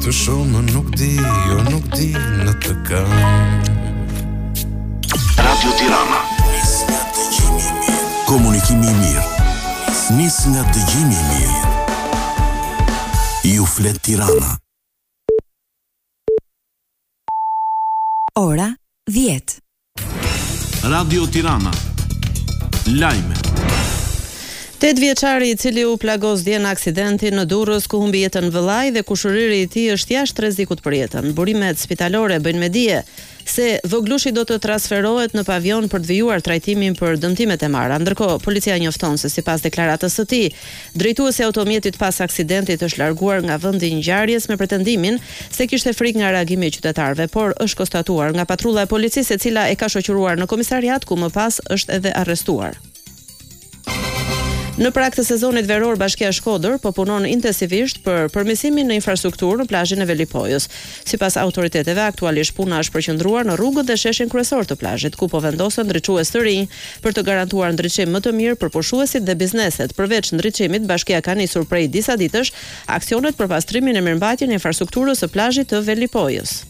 Të shumë nuk di, jo nuk di në të kam. Radio Tirana. Komunikimi i mirë. Nis nga dëgjimi i mirë. Ju flet Tirana. Ora 10. Radio Tirana. Lajme. 8 vjeçari I cili u plagos dje në aksidentin në Durrës ku humbi jetën vëllai dhe ku shëriri I tij është jashtë rrezikut për jetën. Burimet spitalore bëjnë me dije se voglushi do të transferohet në pavion për të vijuar trajtimin për dëmtimet e marra. Ndërkohë, policia njofton se sipas deklaratës së tij, drejtuesi I automjetit pas aksidentit është larguar nga vendi I ngjarjes me pretendimin se kishte frikë nga reagimi I qytetarëve, por është konstatuar nga patrulla e policisë e cila e ka shoqëruar në komisariat ku më pas është edhe arrestuar. Në prag të sezonit veror, Bashkia e Shkodër po punon intensivisht për përmirësimin në infrastrukturë në plazhin e Velipojës. Sipas autoriteteve, aktualisht puna është përqendruar në rrugët dhe sheshin kryesor të plazhit, ku po vendosen ndriçues të rinj për të garantuar ndriçim më të mirë për pushuesit dhe bizneset. Përveç ndriçimit, Bashkia ka nisur prej disa ditësh aksionet për pastrimin e mirëmbajtjen e infrastrukturës së plazhit të Velipojës.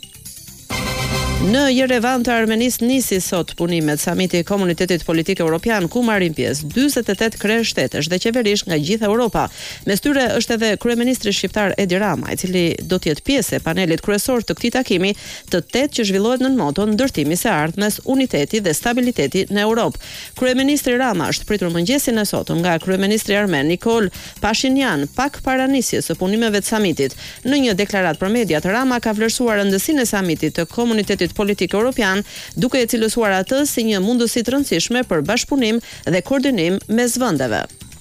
Në Yerevan të Armenisë nisi sot punimet samiti I Komunitetit Politik Evropian ku marrin pjesë 48 krye shtetësh dhe qeverish nga gjithë Europa. Mes tyre është edhe kryeministri shqiptar Edi Rama, I cili do të jetë pjesë e panelit kryesor të këtij takimi të 8 që zhvillohet në moton ndërtimi së ardhmes, uniteti dhe stabiliteti në Europë. Kryeministri Rama është pritur mëngjesin e sotëm nga kryeministri armen Nikol Pashinyan pak para nisjes së punimeve të samitit. Në një deklaratë për mediat, Rama ka vlerësuar rëndësinë e samitit të Komunitetit Politik Evropian, duke e cilësuar atë si një mundësi të rëndësishme për bashkëpunim dhe koordinim mes vendeve.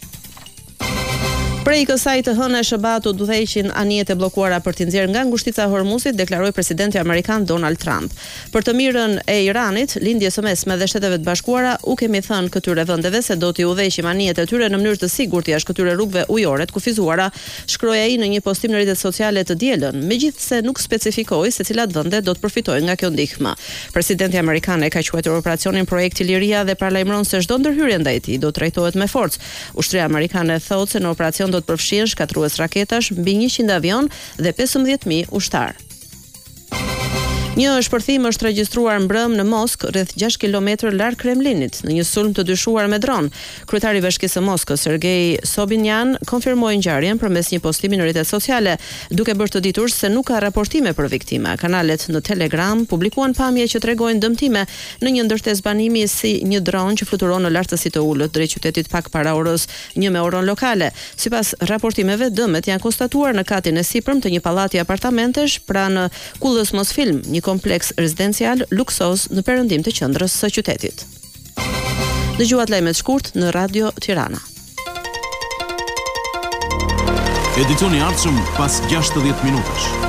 Prej kësaj të hënë e shëbaut udhëheqin anijet e bllokuara për t'i nxjerrë nga ngushtica e Hormuzit, deklaroi presidenti amerikan Donald Trump. Për të mirën e Iranit, lindjes së mesme dhe Shteteve të Bashkuara, u kemi thënë këtyre vendeve se do t'i udhëheqim anijet e tyre në mënyrë të sigurt jashtë këtyre rrugëve ujore të kufizuara, shkroi ai në një postim në rrjetet sociale të dielën, megjithse nuk specifikoi se cilat vende do të përfitojnë nga kjo ndihmë. Presidenti amerikan e ka quajtur operacionin projekti Liria dhe paralajmëron se çdo ndërhyrje ndaj tij do trajtohet me forcë. Ushtria amerikane thotë se në operacion do të përfshihen shkatrues raketash, mbi 100 avion dhe 15.000 ushtar. Një shpërthim është regjistruar mbrëm në Moskë, rreth 6 kilometër larg Kremlinit, në një sulm të dyshuar me dron. Kryetari I Bashkisë së Moskës, Sergej Sobinyan, konfirmoi ngjarjen përmes një postimi në rrjetet sociale, duke bërë të ditur se nuk ka raportime për viktima. Kanalet në Telegram publikuan pamje që tregojnë dëmtime në një ndërtesë banimi si një dron që fluturon në lartësi të ulët drejt qytetit pak para orës 1 me orën lokale. Sipas raportimeve, dëmet janë konstatuar në katin e sipërm të një pallati apartamentesh pranë kullës Mosfilm, një kompleks rezidencial luksoz në perëndim të qendrës së qytetit. Dëgjuat lajmet shkurt në Radio Tirana. Edicioni I ardhshëm pas 60 minutash.